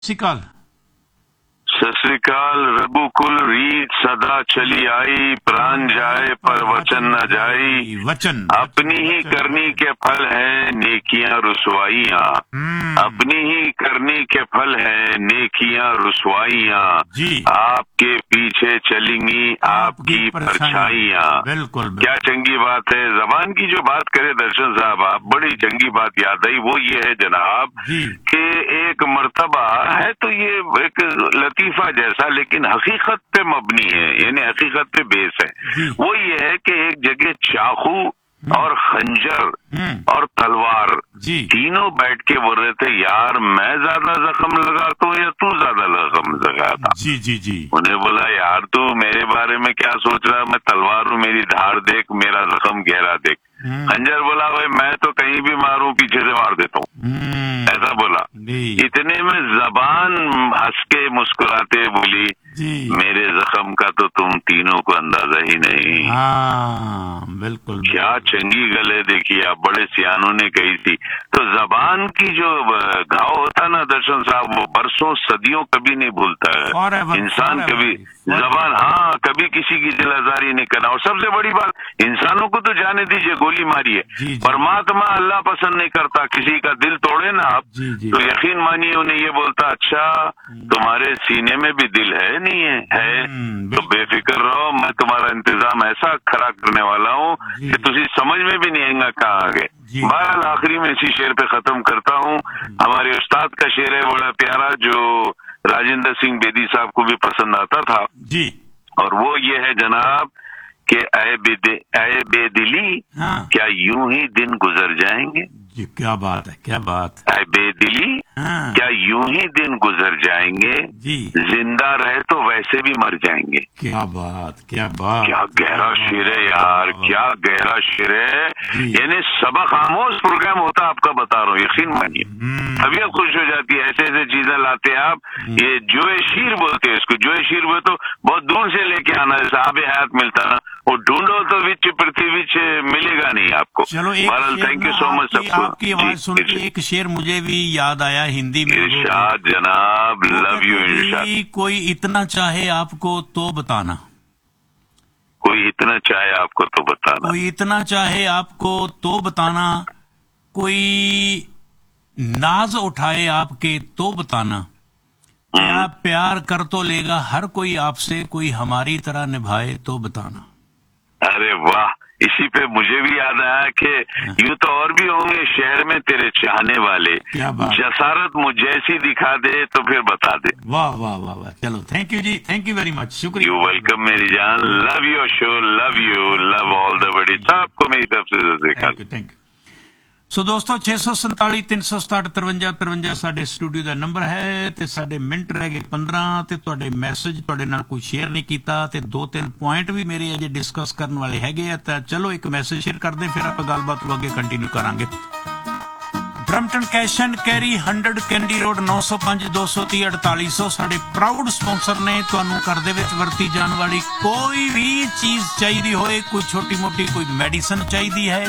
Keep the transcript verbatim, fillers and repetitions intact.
सिकाल सत श्री अकाल। रघुकुल रीत सदा चली आई, प्राण जाए पर वचन न जाई। वचन अपनी ही करनी के फल है नेकियां रुसवाइयां, अपनी ही करनी के फल है नेकियां रुसवाइयां। आपके पीछे चलेंगी आपकी परछाइयां। बिल्कुल क्या चंगी बात है। जबान की जो बात करे दर्शन साहब, आप बड़ी चंगी बात याद आई। वो ये है जनाब कि एक मर्तबा है तो ये एक लतीफा जैसा, लेकिन हकीकत पे मबनी है, यानी हकीकत पे बेस है। वो ये है कि एक जगह चाकू और खंजर और तलवार तीनों बैठ के बोल रहे थे, यार मैं ज्यादा जख्म लगाता हूँ या तू ज्यादा जख्म लगाता। जी जी जी उन्हें बोला, यार तू मेरे बारे में क्या सोच रहा है, मैं तलवार हूँ, मेरी धार देख, मेरा जख्म गहरा देख। खंजर बोला, भाई मैं तो कहीं भी मारूं पीछे से मार देता हूँ, ऐसा बोला। इतने में जबान हंस के मुस्कुराते बोली, मेरे जख्म का तो तुम तीनों को अंदाजा ही नहीं। हाँ, बिल्कुल क्या चंगी गले देखिए आप, बड़े सियानों ने कही थी। तो जबान की जो घाव होता ना दर्शन साहब, वो बरसों सदियों कभी नहीं भूलता है इंसान। कभी जबान, हाँ, कभी किसी की दिल आजारी नहीं करना। और सबसे बड़ी बात, इंसानों को तो जाने दीजिए, गोली मारिए, परमात्मा अल्लाह पसंद नहीं करता किसी का दिल तोड़े ना आप। तो यकीन मानिए उन्हें ये बोलता, अच्छा तुम्हारे सीने में भी दिल है नहीं है, है तो बेफिक्र रहो, मैं तुम्हारा इंतजाम ऐसा खड़ा करने वाला हूँ कि तुझे समझ में भी नहीं आएगा कहाँ आगे। बहरहाल आखिरी में इसी शेर पे खत्म करता हूँ। हमारे उस्ताद का शेर है बड़ा प्यारा, जो राजेंद्र सिंह बेदी साहब को भी पसंद आता था जी, और वो ये है जनाब कि ऐ बेदे ऐ बेदिली, हाँ। क्या यूं ही दिन गुजर जाएंगे। जी, क्या बात है, क्या बात। ऐ बेदिली, हाँ। क्या यूं ही दिन गुजर जाएंगे, जी, जिंदा रहे तो वैसे भी मर जाएंगे। क्या बात, क्या बात, क्या गहरा शेर है यार, क्या गहरा शेर है। यानी सबक आमोज प्रोग्राम होता, आपका बता रहा हूँ, यकीन मानिए। तबीयत खुश हो जाती है, ऐसे ऐसे चीजें लाते हैं आप। ये जोए शीर बोलते हैं इसको, जोए शीर बोले तो बहुत दूर से लेके आना, जैसे आबे हयात मिलता ना, वो ढूंढो तो विच पृथ्वी विच मिलेगा नहीं आपको। चलो एक थैंक यू सो मच सबको। आपकी आवाज सुन के एक शेर मुझे भी याद आया हिंदी में। इरशाद जनाब, लव यू इरशाद। कोई इतना चाहे आपको तो बताना, कोई इतना चाहे आपको तो बताना, कोई इतना चाहे आपको तो बताना, कोई नाज उठाए आपके तो बताना, क्या प्यार कर तो लेगा हर कोई आपसे, कोई हमारी तरह निभाए तो बताना। अरे वाह, इसी पे मुझे भी याद आया कि यूं तो और भी होंगे शहर में तेरे चाहने वाले, जसारत मुझ जैसी दिखा दे तो फिर बता दे। वाह वाह वाह वाह, चलो thank you ji, thank you very much, शुक्रिया। यू वेलकम मेरी जान, love your show, love you, love all the बड़ी, सबको मेरी तरफ से थैंक यू थैंक यू। सो दोस्तों छे सौ संताली तीन सौ सताहठ तिरवंजा तिरवंजा साडे स्टूडियो का नंबर है ते साडे मिनट रह गए पंद्रह ते तुहाडे मैसेज तुहाडे नाल कोई शेयर नहीं कीता ते दो तीन पॉइंट भी मेरे अजे डिस्कस करने वाले हैगे आ, तां चलो एक मैसेज शेयर करदे फिर आपां गलबात अगे कंटिन्यू करांगे। Brampton cash and carry hundred candy road नौ सौ पांच दो सौ तीह अड़ताली सौ साडे प्राउड स्पॉन्सर ने। तुहानू घर दे विच वरती जाने वाली कोई भी चीज चाहिए होए, कोई छोटी मोटी कोई मेडिसिन चाहिए है,